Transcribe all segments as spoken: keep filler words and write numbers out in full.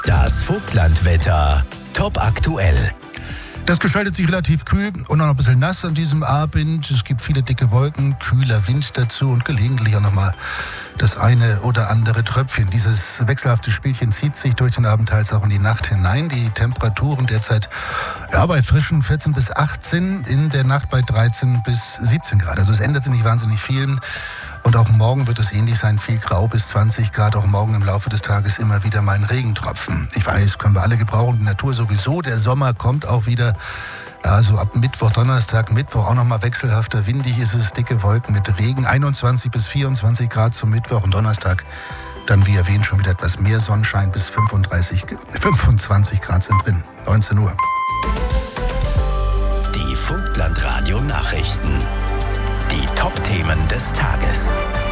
Das Vogtlandwetter. Top aktuell. Das gestaltet sich relativ kühl und noch ein bisschen nass an diesem Abend. Es gibt viele dicke Wolken, kühler Wind dazu und gelegentlich auch nochmal das eine oder andere Tröpfchen. Dieses wechselhafte Spielchen zieht sich durch den Abend teils auch in die Nacht hinein. Die Temperaturen derzeit ja, bei frischen vierzehn bis achtzehn, in der Nacht bei dreizehn bis siebzehn Grad. Also es ändert sich nicht wahnsinnig viel. Und auch morgen wird es ähnlich sein, viel grau bis zwanzig Grad. Auch morgen im Laufe des Tages immer wieder mal ein Regentropfen. Ich weiß, können wir alle gebrauchen, die Natur sowieso. Der Sommer kommt auch wieder. Also ab Mittwoch, Donnerstag, Mittwoch auch nochmal wechselhafter. Windig ist es, dicke Wolken mit Regen. einundzwanzig bis vierundzwanzig Grad zum Mittwoch und Donnerstag. Dann, wie erwähnt, schon wieder etwas mehr Sonnenschein bis fünfunddreißig, fünfundzwanzig Grad sind drin. neunzehn Uhr. Die Vogtlandradio-Nachrichten. Die Top-Themen des Tages.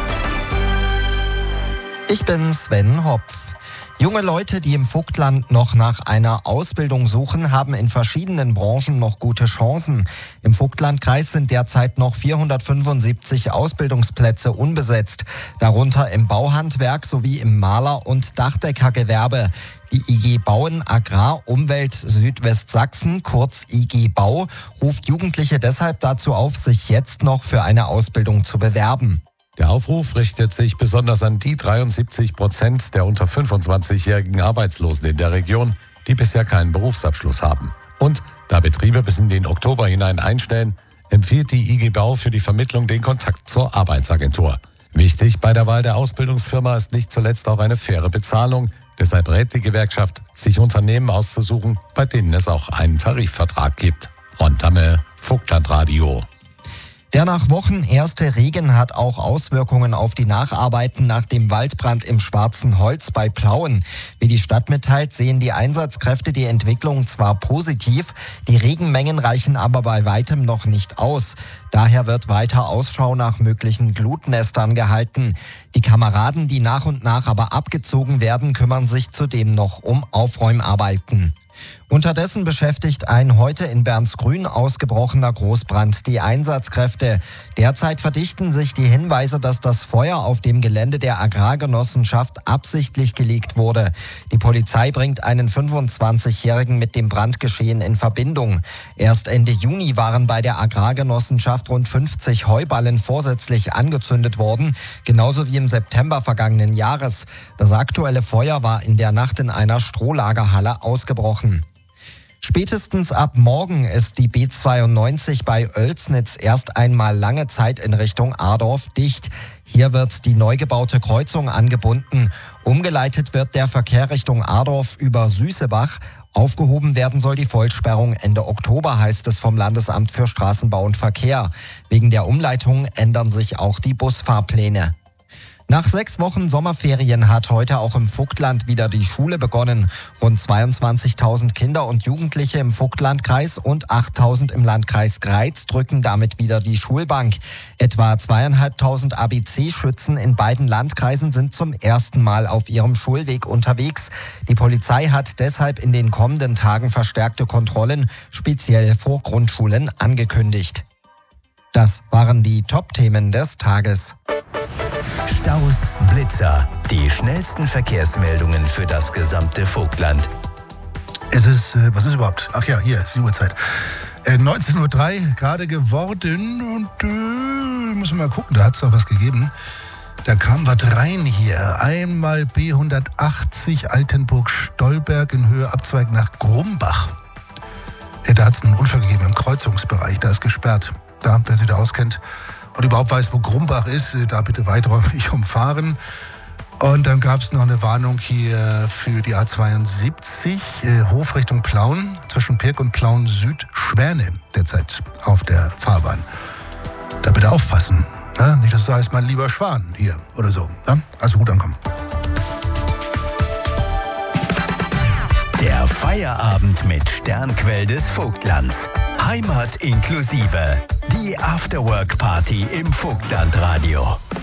Ich bin Sven Hopf. Junge Leute, die im Vogtland noch nach einer Ausbildung suchen, haben in verschiedenen Branchen noch gute Chancen. Im Vogtlandkreis sind derzeit noch vierhundertfünfundsiebzig Ausbildungsplätze unbesetzt, darunter im Bauhandwerk sowie im Maler- und Dachdeckergewerbe. Die I G Bauen Agrar Umwelt Südwestsachsen, kurz I G Bau, ruft Jugendliche deshalb dazu auf, sich jetzt noch für eine Ausbildung zu bewerben. Der Aufruf richtet sich besonders an die dreiundsiebzig Prozent der unter fünfundzwanzigjährigen Arbeitslosen in der Region, die bisher keinen Berufsabschluss haben. Und da Betriebe bis in den Oktober hinein einstellen, empfiehlt die I G Bau für die Vermittlung den Kontakt zur Arbeitsagentur. Wichtig bei der Wahl der Ausbildungsfirma ist nicht zuletzt auch eine faire Bezahlung. Deshalb rät die Gewerkschaft, sich Unternehmen auszusuchen, bei denen es auch einen Tarifvertrag gibt. Ron Tamme, Vogtlandradio. Der nach Wochen erste Regen hat auch Auswirkungen auf die Nacharbeiten nach dem Waldbrand im Schwarzen Holz bei Plauen. Wie die Stadt mitteilt, sehen die Einsatzkräfte die Entwicklung zwar positiv, die Regenmengen reichen aber bei weitem noch nicht aus. Daher wird weiter Ausschau nach möglichen Glutnestern gehalten. Die Kameraden, die nach und nach aber abgezogen werden, kümmern sich zudem noch um Aufräumarbeiten. Unterdessen beschäftigt ein heute in Bernsgrün ausgebrochener Großbrand die Einsatzkräfte. Derzeit verdichten sich die Hinweise, dass das Feuer auf dem Gelände der Agrargenossenschaft absichtlich gelegt wurde. Die Polizei bringt einen fünfundzwanzigjährigen mit dem Brandgeschehen in Verbindung. Erst Ende Juni waren bei der Agrargenossenschaft rund fünfzig Heuballen vorsätzlich angezündet worden, genauso wie im September vergangenen Jahres. Das aktuelle Feuer war in der Nacht in einer Strohlagerhalle ausgebrochen. Spätestens ab morgen ist die B zweiundneunzig bei Oelsnitz erst einmal lange Zeit in Richtung Adorf dicht. Hier wird die neu gebaute Kreuzung angebunden. Umgeleitet wird der Verkehr Richtung Adorf über Süßebach. Aufgehoben werden soll die Vollsperrung Ende Oktober, heißt es vom Landesamt für Straßenbau und Verkehr. Wegen der Umleitung ändern sich auch die Busfahrpläne. Nach sechs Wochen Sommerferien hat heute auch im Vogtland wieder die Schule begonnen. Rund zweiundzwanzigtausend Kinder und Jugendliche im Vogtlandkreis und achttausend im Landkreis Greiz drücken damit wieder die Schulbank. Etwa zweieinhalbtausend A B C-Schützen in beiden Landkreisen sind zum ersten Mal auf ihrem Schulweg unterwegs. Die Polizei hat deshalb in den kommenden Tagen verstärkte Kontrollen, speziell vor Grundschulen, angekündigt. Das waren die Top-Themen des Tages. Staus, Blitzer, die schnellsten Verkehrsmeldungen für das gesamte Vogtland. Es ist, äh, was ist überhaupt? Ach ja, hier ist die Uhrzeit. Äh, neunzehn Uhr drei gerade geworden und äh, muss mal gucken, da hat es doch was gegeben. Da kam was rein hier. Einmal B hundertachtzig Altenburg-Stolberg in Höhe Abzweig nach Grumbach. Äh, da hat es einen Unfall gegeben im Kreuzungsbereich, da ist gesperrt. Da, wer sich da auskennt und überhaupt weiß, wo Grumbach ist, da bitte weiträumig umfahren. Und dann gab es noch eine Warnung hier für die A zweiundsiebzig, äh, Hof Richtung Plauen, zwischen Pirk und Plauen Süd, Schwäne derzeit auf der Fahrbahn. Da bitte aufpassen, ne? Nicht, dass es heißt, mein lieber Schwan hier oder so. Ne? Also gut ankommen. Der Feierabend mit Sternquell des Vogtlands. Heimat inklusive. Die Afterwork-Party im Vogtlandradio.